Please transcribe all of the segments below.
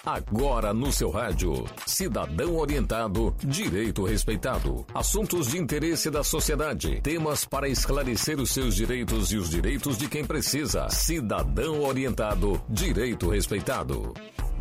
Agora no seu rádio. Cidadão orientado, direito respeitado. Assuntos de interesse da sociedade. Temas para esclarecer os seus direitos e os direitos de quem precisa. Cidadão orientado, direito respeitado.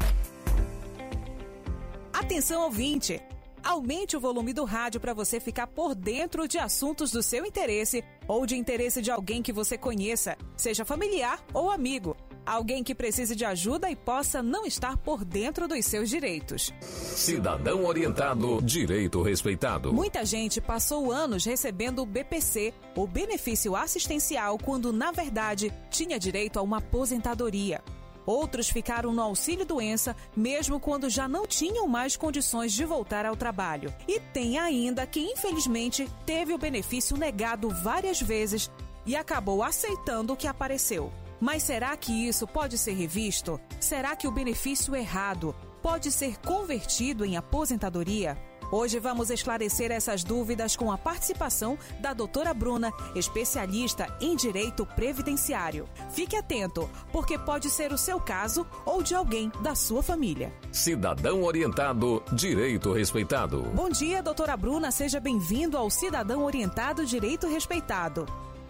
Atenção, ouvinte! Aumente o volume do rádio para você ficar por dentro de assuntos do seu interesse ou de interesse de alguém que você conheça, seja familiar ou amigo. Alguém que precise de ajuda e possa não estar por dentro dos seus direitos. Cidadão orientado, direito respeitado. Muita gente passou anos recebendo o BPC, o benefício assistencial, quando na verdade tinha direito a uma aposentadoria. Outros ficaram no auxílio-doença, mesmo quando já não tinham mais condições de voltar ao trabalho. E tem ainda quem, infelizmente, teve o benefício negado várias vezes e acabou aceitando o que apareceu. Mas será que isso pode ser revisto? Será que o benefício errado pode ser convertido em aposentadoria? Hoje vamos esclarecer essas dúvidas com a participação da doutora Bruna, especialista em direito previdenciário. Fique atento, porque pode ser o seu caso ou de alguém da sua família. Cidadão orientado, direito respeitado. Bom dia, doutora Bruna, seja bem-vindo ao Cidadão Orientado, Direito Respeitado.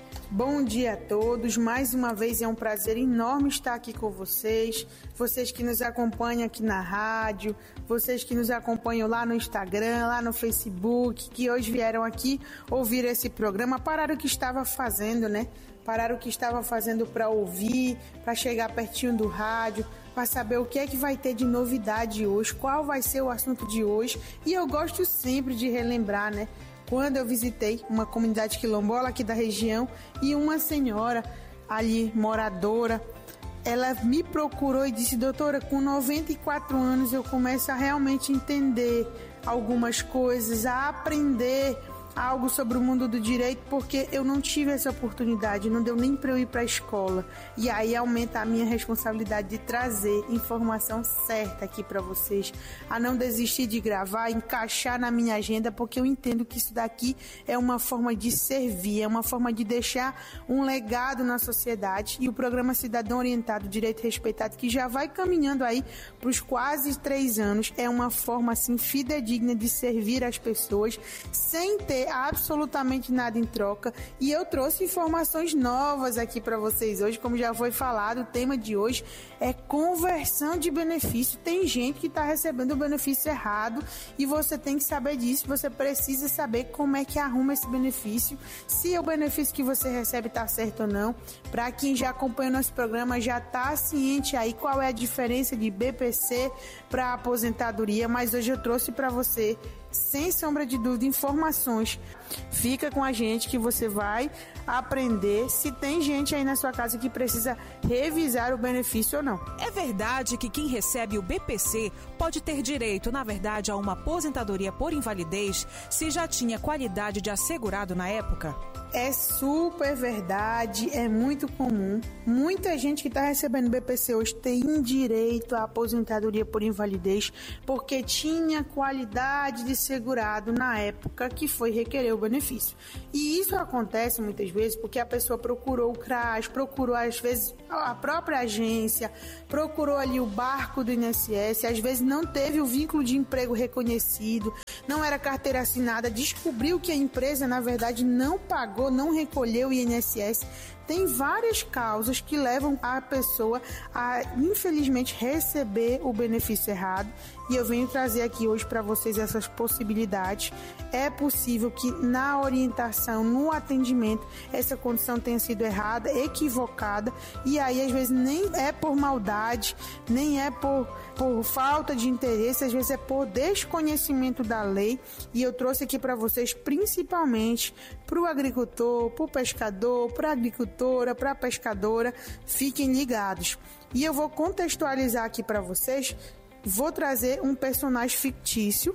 Bom dia a todos, mais uma vez é um prazer enorme estar aqui com vocês, vocês que nos acompanham aqui na rádio, vocês que nos acompanham lá no Instagram, lá no Facebook, que hoje vieram aqui ouvir esse programa, pararam o que estava fazendo, né? Pararam o que estava fazendo para ouvir, para chegar pertinho do rádio, para saber o que é que vai ter de novidade hoje, qual vai ser o assunto de hoje, e eu gosto sempre de relembrar, né? Quando eu visitei uma comunidade quilombola aqui da região e uma senhora ali, moradora, ela me procurou e disse: doutora, com 94 anos eu começo a realmente entender algumas coisas, a aprender algo sobre o mundo do direito, porque eu não tive essa oportunidade, não deu nem para eu ir para a escola. E aí aumenta a minha responsabilidade de trazer informação certa aqui para vocês, a não desistir de gravar, encaixar na minha agenda, porque eu entendo que isso daqui é uma forma de servir, é uma forma de deixar um legado na sociedade. E o programa Cidadão Orientado, Direito Respeitado, que já vai caminhando aí para os quase 3 anos, é uma forma assim fidedigna de servir as pessoas sem ter absolutamente nada em troca. E eu trouxe informações novas aqui para vocês hoje, como já foi falado. O tema de hoje é conversão de benefício. Tem gente que está recebendo o benefício errado e você tem que saber disso. Você precisa saber como é que arruma esse benefício, se o benefício que você recebe está certo ou não. Para quem já acompanha nosso programa, já está ciente aí qual é a diferença de BPC para aposentadoria, mas hoje eu trouxe para você, sem sombra de dúvida, informações. Fica com a gente que você vai aprender se tem gente aí na sua casa que precisa revisar o benefício ou não. É verdade que quem recebe o BPC pode ter direito, na verdade, a uma aposentadoria por invalidez se já tinha qualidade de assegurado na época? É super verdade, é muito comum. Muita gente que está recebendo BPC hoje tem direito à aposentadoria por invalidez porque tinha qualidade de segurado na época que foi requerer o benefício. E isso acontece muitas vezes porque a pessoa procurou o CRAS, procurou às vezes a própria agência, procurou ali o barco do INSS, às vezes não teve o vínculo de emprego reconhecido, não era carteira assinada, descobriu que a empresa na verdade não pagou, não recolheu o INSS. Tem várias causas que levam a pessoa a, infelizmente, receber o benefício errado. E eu venho trazer aqui hoje para vocês essas possibilidades. É possível que na orientação, no atendimento, essa condição tenha sido errada, equivocada. E aí, às vezes, nem é por maldade, nem é por falta de interesse, às vezes é por desconhecimento da lei. E eu trouxe aqui para vocês, principalmente para o agricultor, para o pescador, para a agricultora, para a pescadora. Fiquem ligados. E eu vou contextualizar aqui para vocês. Vou trazer um personagem fictício,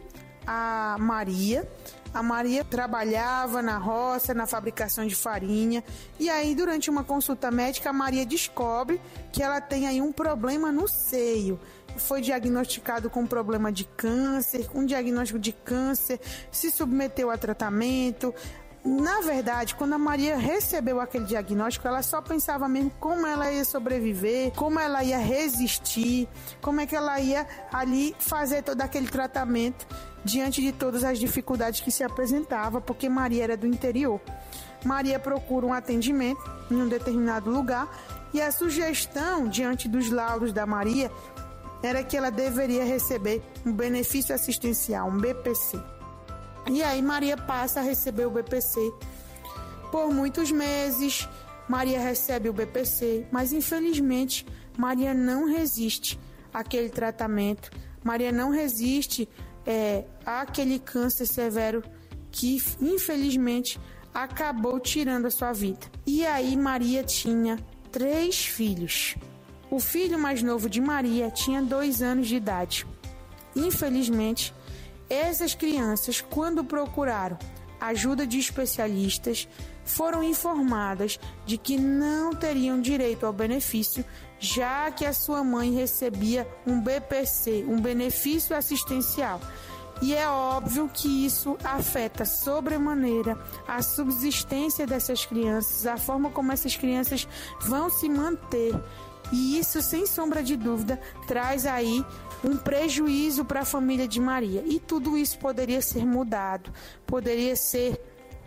a Maria. A Maria trabalhava na roça, na fabricação de farinha. E aí, durante uma consulta médica, a Maria descobre que ela tem aí um problema no seio. Foi diagnosticado com problema de câncer, um diagnóstico de câncer, se submeteu a tratamento. Na verdade, quando a Maria recebeu aquele diagnóstico, ela só pensava mesmo como ela ia sobreviver, como ela ia resistir, como é que ela ia ali fazer todo aquele tratamento diante de todas as dificuldades que se apresentavam, porque Maria era do interior. Maria procura um atendimento em um determinado lugar e a sugestão diante dos laudos da Maria era que ela deveria receber um benefício assistencial, um BPC. E aí Maria passa a receber o BPC. Por muitos meses, Maria recebe o BPC, mas infelizmente Maria não resiste àquele tratamento. Maria não resiste àquele câncer severo que infelizmente acabou tirando a sua vida. E aí Maria tinha 3 filhos. O filho mais novo de Maria tinha 2 anos de idade. Infelizmente, essas crianças, quando procuraram ajuda de especialistas, foram informadas de que não teriam direito ao benefício, já que a sua mãe recebia um BPC, um benefício assistencial. E é óbvio que isso afeta sobremaneira a subsistência dessas crianças, a forma como essas crianças vão se manter. E isso, sem sombra de dúvida, traz aí um prejuízo para a família de Maria. E tudo isso poderia ser mudado, poderia ser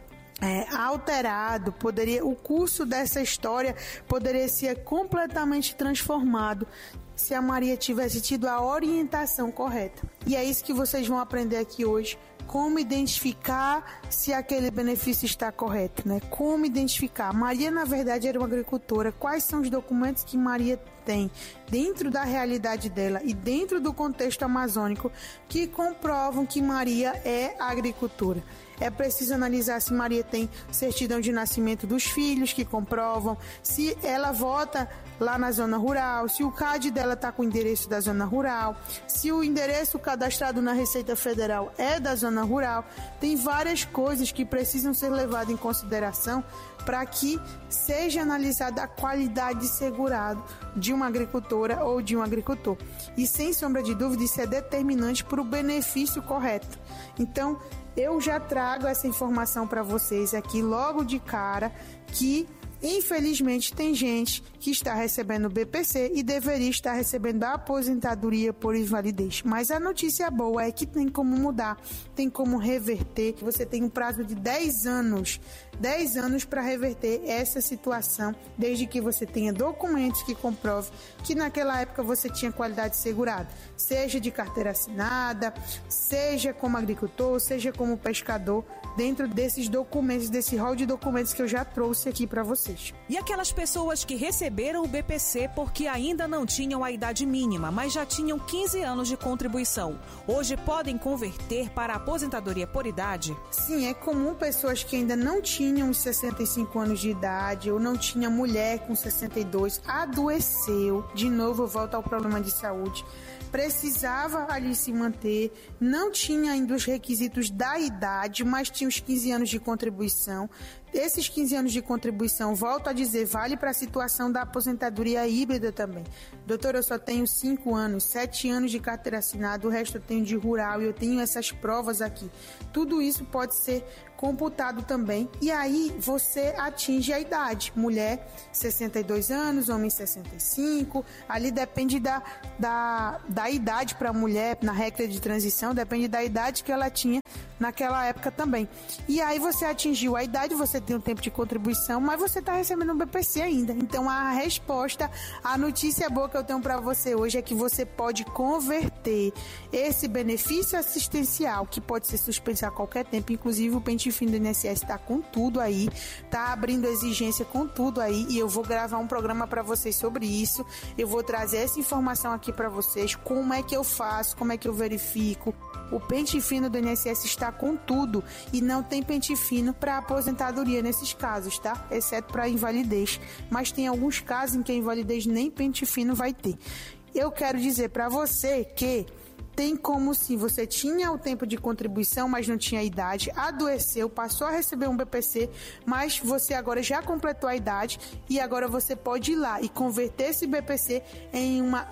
alterado, o curso dessa história poderia ser completamente transformado se a Maria tivesse tido a orientação correta. E é isso que vocês vão aprender aqui hoje. Como identificar se aquele benefício está correto, né? Como identificar. Maria, na verdade, era uma agricultora. Quais são os documentos que Maria tem dentro da realidade dela e dentro do contexto amazônico que comprovam que Maria é agricultora? É preciso analisar se Maria tem certidão de nascimento dos filhos, que comprovam, se ela vota lá na zona rural, se o CAD dela está com o endereço da zona rural, se o endereço cadastrado na Receita Federal é da zona rural. Tem várias coisas que precisam ser levadas em consideração para que seja analisada a qualidade de segurado de uma agricultora ou de um agricultor. E sem sombra de dúvida, isso é determinante para o benefício correto. Então, eu já trago essa informação para vocês aqui logo de cara, que infelizmente tem gente que está recebendo o BPC e deveria estar recebendo a aposentadoria por invalidez. Mas a notícia boa é que tem como mudar, tem como reverter. Você tem um prazo de 10 anos para reverter essa situação, desde que você tenha documentos que comprovem que naquela época você tinha qualidade segurada, seja de carteira assinada, seja como agricultor, seja como pescador, dentro desses documentos, desse rol de documentos que eu já trouxe aqui para vocês. E aquelas pessoas que receberam o BPC porque ainda não tinham a idade mínima, mas já tinham 15 anos de contribuição, hoje podem converter para a aposentadoria por idade? Sim, é comum pessoas que ainda não tinham os 65 anos de idade ou não tinha mulher com 62, adoeceu, de novo eu volto ao problema de saúde, precisava ali se manter, não tinha ainda os requisitos da idade, mas tinha os 15 anos de contribuição. Esses 15 anos de contribuição, volto a dizer, vale para a situação da aposentadoria híbrida também. Doutor, eu só tenho 5 anos, 7 anos de carteira assinada, o resto eu tenho de rural e eu tenho essas provas aqui. Tudo isso pode ser computado também, e aí você atinge a idade. Mulher, 62 anos, homem, 65, ali depende da idade para a mulher, na regra de transição, depende da idade que ela tinha naquela época também. E aí você atingiu a idade, você tem um tempo de contribuição, mas você está recebendo um BPC ainda. Então a resposta, a notícia boa que eu tenho para você hoje é que você pode converter esse benefício assistencial, que pode ser suspenso a qualquer tempo, inclusive o pente fino do INSS está com tudo aí, está abrindo exigência com tudo aí, e eu vou gravar um programa para vocês sobre isso. Eu vou trazer essa informação aqui para vocês, como é que eu faço, como é que eu verifico. O pente fino do INSS está com tudo e não tem pente fino para aposentadoria nesses casos, tá? Exceto para invalidez. Mas tem alguns casos em que a invalidez nem pente fino vai ter. Eu quero dizer para você que Tem como se você tinha o tempo de contribuição, mas não tinha idade, adoeceu, passou a receber um BPC, mas você agora já completou a idade e agora você pode ir lá e converter esse BPC em uma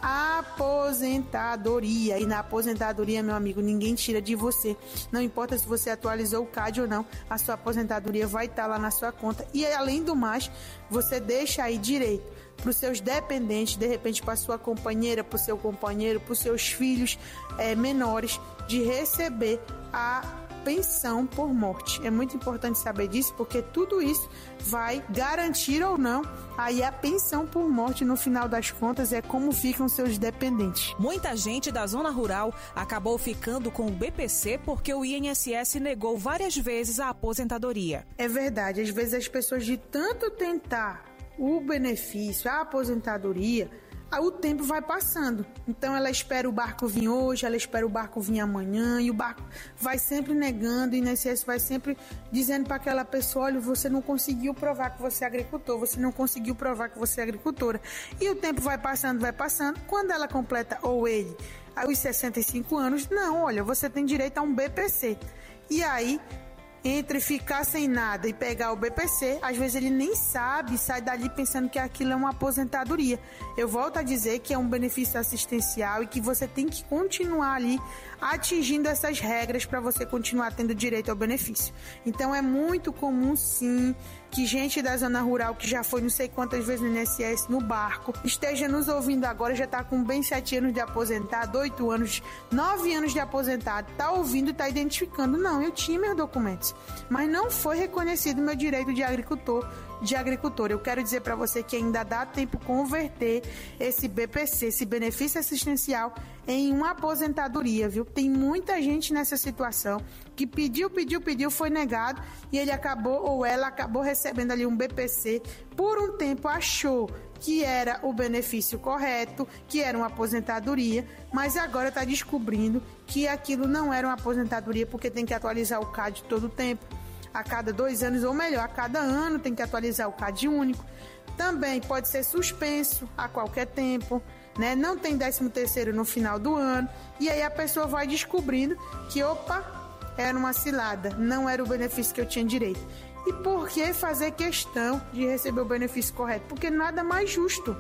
aposentadoria. E na aposentadoria, meu amigo, ninguém tira de você. Não importa se você atualizou o CAD ou não, a sua aposentadoria vai estar lá na sua conta. E além do mais, você deixa aí direito para os seus dependentes, de repente para a sua companheira, para o seu companheiro, para os seus filhos menores, de receber a pensão por morte. É muito importante saber disso, porque tudo isso vai garantir ou não aí a pensão por morte. No final das contas, é como ficam seus dependentes. Muita gente da zona rural acabou ficando com o BPC porque o INSS negou várias vezes a aposentadoria. É verdade, às vezes as pessoas, de tanto tentar o benefício, a aposentadoria, o tempo vai passando. Então ela espera o barco vir hoje, ela espera o barco vir amanhã, e o barco vai sempre negando, e o INSS vai sempre dizendo para aquela pessoa: olha, você não conseguiu provar que você é agricultor, você não conseguiu provar que você é agricultora. E o tempo vai passando, quando ela completa, ou ele, os 65 anos, não, olha, você tem direito a um BPC. E aí, entre ficar sem nada e pegar o BPC, às vezes ele nem sabe, sai dali pensando que aquilo é uma aposentadoria. Eu volto a dizer que é um benefício assistencial e que você tem que continuar ali atingindo essas regras para você continuar tendo direito ao benefício. Então é muito comum, sim, que gente da zona rural que já foi não sei quantas vezes no INSS, no barco, esteja nos ouvindo agora, já está com bem 7 anos de aposentado, 8 anos, 9 anos de aposentado, está ouvindo e está identificando: não, eu tinha meus documentos, mas não foi reconhecido meu direito de agricultor, de agricultora. Eu quero dizer para você que ainda dá tempo converter esse BPC, esse benefício assistencial, em uma aposentadoria, viu? Tem muita gente nessa situação que pediu, foi negado, e ele acabou, ou ela acabou recebendo ali um BPC, por um tempo achou que era o benefício correto, que era uma aposentadoria, mas agora está descobrindo que aquilo não era uma aposentadoria, porque tem que atualizar o CAD todo o tempo, a cada 2 anos, ou melhor, a cada ano tem que atualizar o CAD único. Também pode ser suspenso a qualquer tempo, né? Não tem 13º no final do ano, e aí a pessoa vai descobrindo que, opa, era uma cilada, não era o benefício que eu tinha direito. E por que fazer questão de receber o benefício correto? Porque nada mais justo,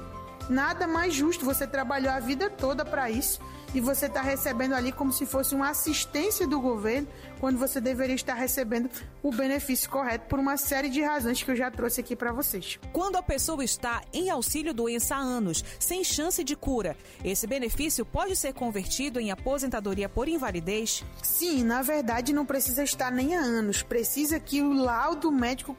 você trabalhou a vida toda para isso, e você está recebendo ali como se fosse uma assistência do governo, quando você deveria estar recebendo o benefício correto, por uma série de razões que eu já trouxe aqui para vocês. Quando a pessoa está em auxílio-doença há anos, sem chance de cura, esse benefício pode ser convertido em aposentadoria por invalidez? Sim, na verdade não precisa estar nem há anos, precisa que o laudo médico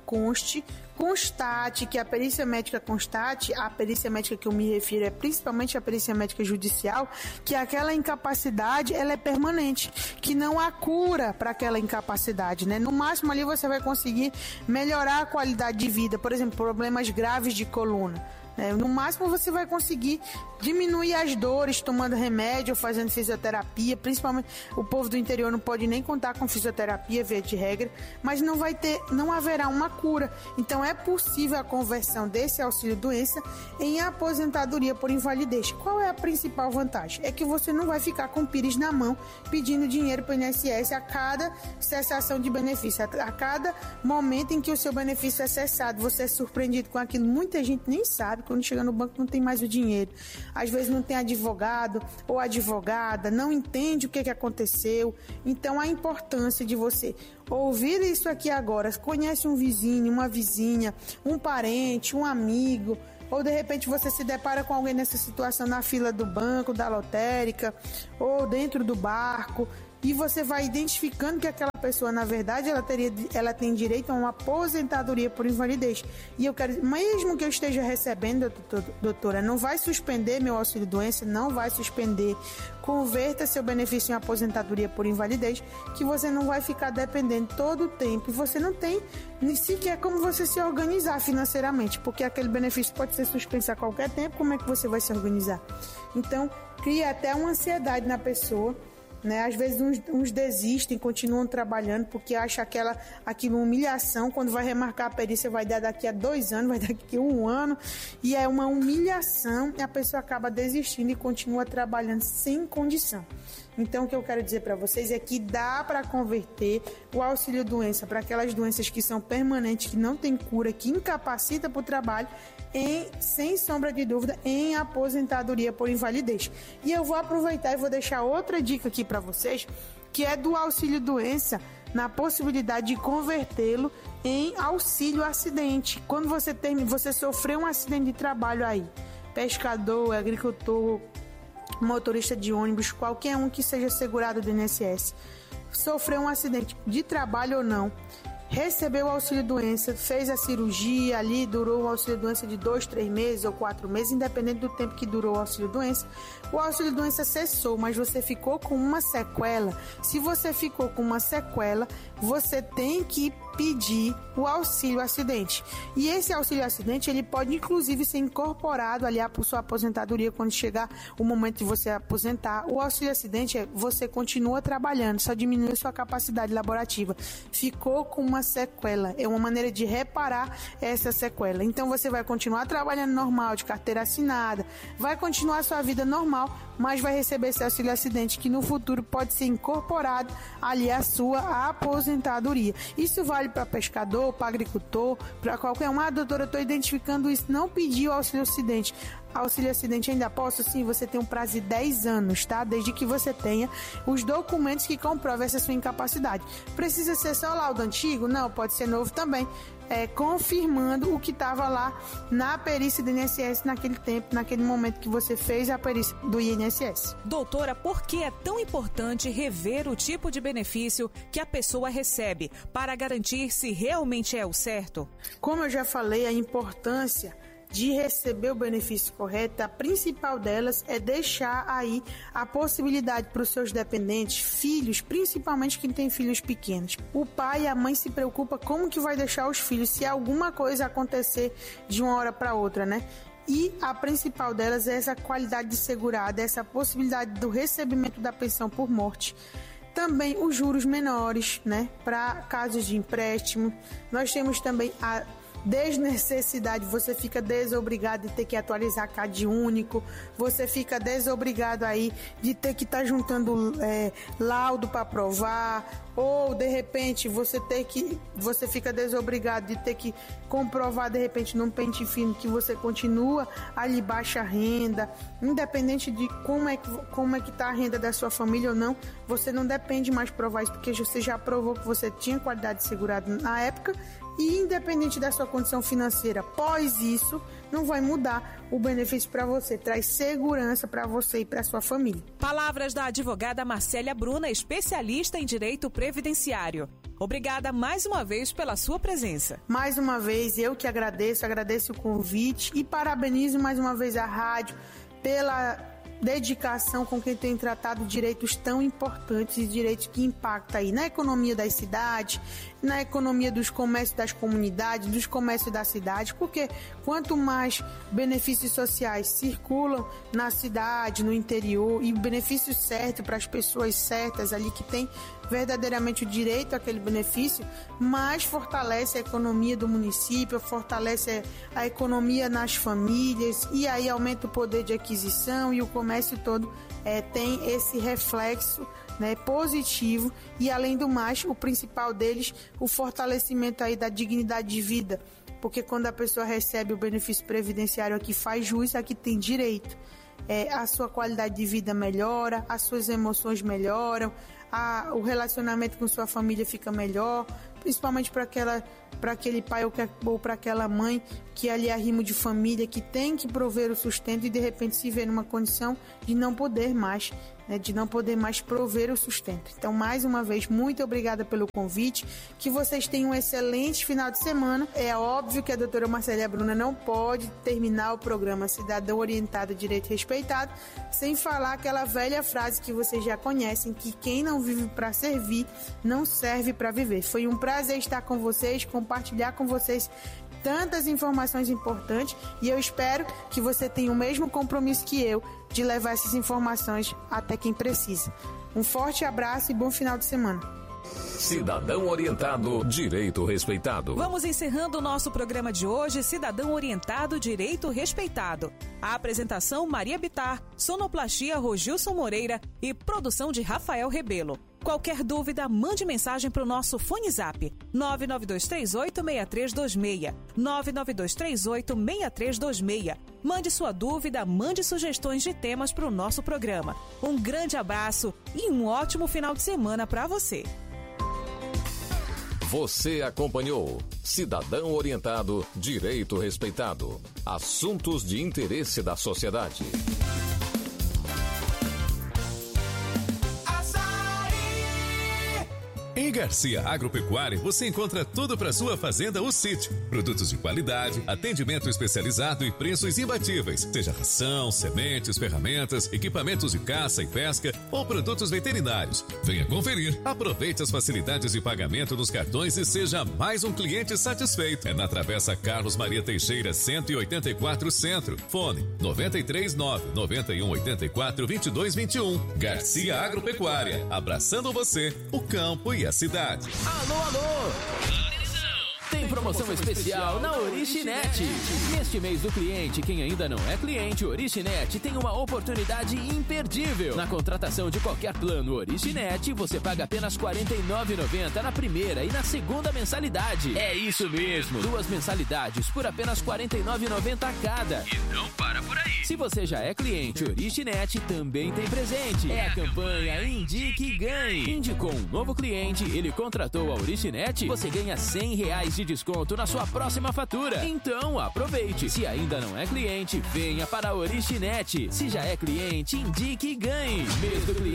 constate, que a perícia médica constate. A perícia médica que eu me refiro é principalmente a perícia médica judicial, que aquela incapacidade ela é permanente, que não há cura para aquela incapacidade, né? No máximo ali você vai conseguir melhorar a qualidade de vida, por exemplo, problemas graves de coluna. No máximo você vai conseguir diminuir as dores tomando remédio ou fazendo fisioterapia. Principalmente o povo do interior não pode nem contar com fisioterapia, via de regra, mas não haverá uma cura. Então é possível a conversão desse auxílio-doença em aposentadoria por invalidez. Qual é a principal vantagem? É que você não vai ficar com o pires na mão pedindo dinheiro para o INSS a cada cessação de benefício, a cada momento em que o seu benefício é cessado. Você é surpreendido com aquilo. Muita gente nem sabe. Quando chega no banco não tem mais o dinheiro. Às vezes não tem advogado ou advogada, não entende o que aconteceu. Então a importância de você ouvir isso aqui agora. Conhece um vizinho, uma vizinha, um parente, um amigo, ou de repente você se depara com alguém nessa situação na fila do banco, da lotérica, ou dentro do barco, e você vai identificando que aquela pessoa, na verdade, ela tem direito a uma aposentadoria por invalidez. E eu quero, mesmo que eu esteja recebendo, doutora, não vai suspender meu auxílio-doença, não vai suspender. Converta seu benefício em aposentadoria por invalidez, que você não vai ficar dependendo todo o tempo. E você não tem nem sequer como você se organizar financeiramente, porque aquele benefício pode ser suspenso a qualquer tempo. Como é que você vai se organizar? Então, cria até uma ansiedade na pessoa né? Às vezes uns desistem, continuam trabalhando porque acham aquilo humilhação. Quando vai remarcar a perícia vai dar daqui a 2 anos, vai dar daqui a 1 ano, e é uma humilhação e a pessoa acaba desistindo e continua trabalhando sem condição. Então, o que eu quero dizer para vocês é que dá para converter o auxílio-doença para aquelas doenças que são permanentes, que não tem cura, que incapacita para o trabalho, sem sombra de dúvida, em aposentadoria por invalidez. E eu vou aproveitar e vou deixar outra dica aqui para vocês, que é do auxílio-doença, na possibilidade de convertê-lo em auxílio-acidente. Quando você sofreu um acidente de trabalho aí, pescador, agricultor, motorista de ônibus, qualquer um que seja segurado do INSS, sofreu um acidente de trabalho ou não, recebeu o auxílio-doença, fez a cirurgia ali, durou o auxílio-doença de 2, 3 meses ou 4 meses, independente do tempo que durou o auxílio-doença, o auxílio-doença cessou, mas você ficou com uma sequela. Se você ficou com uma sequela, você tem que pedir o auxílio-acidente. E esse auxílio-acidente, ele pode inclusive ser incorporado ali à sua aposentadoria quando chegar o momento de você aposentar. O auxílio-acidente você continua trabalhando, só diminui sua capacidade laborativa. Ficou com uma sequela, é uma maneira de reparar essa sequela. Então você vai continuar trabalhando normal, de carteira assinada, vai continuar sua vida normal, mas vai receber esse auxílio-acidente que no futuro pode ser incorporado ali à sua aposentadoria. Isso vale para pescador, para agricultor, para qualquer um. Doutora, eu estou identificando isso, não pediu auxílio-acidente. Auxílio-acidente ainda posso? Sim, você tem um prazo de 10 anos, tá? Desde que você tenha os documentos que comprovam essa sua incapacidade. Precisa ser só laudo antigo? Não, pode ser novo também. Confirmando o que estava lá na perícia do INSS naquele tempo, naquele momento que você fez a perícia do INSS. Doutora, por que é tão importante rever o tipo de benefício que a pessoa recebe para garantir se realmente é o certo? Como eu já falei, a importância de receber o benefício correto, a principal delas é deixar aí a possibilidade para os seus dependentes, filhos, principalmente quem tem filhos pequenos. O pai e a mãe se preocupam como que vai deixar os filhos se alguma coisa acontecer de uma hora para outra, né? E a principal delas é essa qualidade de segurada, essa possibilidade do recebimento da pensão por morte. Também os juros menores, né? Para casos de empréstimo. Nós temos também a desnecessidade, você fica desobrigado de ter que atualizar CAD único, você fica desobrigado aí de ter que estar juntando laudo para provar, ou de repente você fica desobrigado de ter que comprovar de repente num pente fino que você continua ali baixa renda, independente de como é que tá a renda da sua família ou não, você não depende mais provar isso, porque você já provou que você tinha qualidade de segurado na época. E independente da sua condição financeira, após isso, não vai mudar o benefício para você. Traz segurança para você e para sua família. Palavras da advogada Marcélia Bruna, especialista em direito previdenciário. Obrigada mais uma vez pela sua presença. Mais uma vez, eu que agradeço o convite e parabenizo mais uma vez a rádio pela dedicação com quem tem tratado direitos tão importantes e direitos que impactam aí na economia das cidades, na economia dos comércios das comunidades, dos comércios da cidade, porque quanto mais benefícios sociais circulam na cidade, no interior, e benefícios certos para as pessoas certas ali que têm verdadeiramente o direito àquele benefício, mais fortalece a economia do município, fortalece a economia nas famílias e aí aumenta o poder de aquisição e o comércio todo tem esse reflexo, né, positivo e além do mais, o principal deles, o fortalecimento aí da dignidade de vida, porque quando a pessoa recebe o benefício previdenciário aqui faz jus, aqui tem direito, a sua qualidade de vida melhora, as suas emoções melhoram, o relacionamento com sua família fica melhor, principalmente para aquele pai ou para aquela mãe que ali é arrimo de família, que tem que prover o sustento e de repente se vê numa condição de não poder mais, né, de não poder mais prover o sustento. Então, mais uma vez, muito obrigada pelo convite, que vocês tenham um excelente final de semana. É óbvio que a doutora Marcélia Bruna não pode terminar o programa Cidadão Orientado, Direito Respeitado, sem falar aquela velha frase que vocês já conhecem, que quem não vive para servir, não serve para viver. Foi um prazer estar com vocês, compartilhar com vocês tantas informações importantes e eu espero que você tenha o mesmo compromisso que eu de levar essas informações até quem precisa. Um forte abraço e bom final de semana. Cidadão orientado, direito respeitado. Vamos encerrando o nosso programa de hoje, Cidadão Orientado, Direito Respeitado. A apresentação Maria Bittar, sonoplastia Rogilson Moreira e produção de Rafael Rebelo. Qualquer dúvida, mande mensagem para o nosso Fone Zap 992386326, 992386326. Mande sua dúvida, mande sugestões de temas para o nosso programa. Um grande abraço e um ótimo final de semana para você. Você acompanhou Cidadão Orientado, Direito Respeitado. Assuntos de interesse da sociedade. Em Garcia Agropecuária, você encontra tudo para sua fazenda ou sítio. Produtos de qualidade, atendimento especializado e preços imbatíveis. Seja ração, sementes, ferramentas, equipamentos de caça e pesca ou produtos veterinários. Venha conferir. Aproveite as facilidades de pagamento nos cartões e seja mais um cliente satisfeito. É na Travessa Carlos Maria Teixeira, 184 Centro. Fone 939-9184-2221. Garcia Agropecuária. Abraçando você, o campo e a cidade. Alô, alô! Tem promoção especial na Originet. Neste mês do cliente, quem ainda não é cliente, Originet tem uma oportunidade imperdível. Na contratação de qualquer plano Originet, você paga apenas R$ 49,90 na primeira e na segunda mensalidade. É isso mesmo, 2 mensalidades por apenas R$ 49,90 cada. E não para por aí. Se você já é cliente Originet, também tem presente. É a campanha Indique e Ganhe. Indicou um novo cliente, ele contratou a Originet, você ganha R$100 de desconto na sua próxima fatura. Então aproveite. Se ainda não é cliente, venha para a Originet. Se já é cliente, indique e ganhe. Mês do cliente.